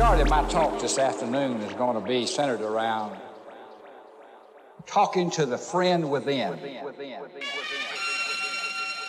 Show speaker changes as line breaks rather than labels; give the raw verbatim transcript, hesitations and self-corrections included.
majority of my talk this afternoon is going to be centered around talking to the friend within. within, within, within.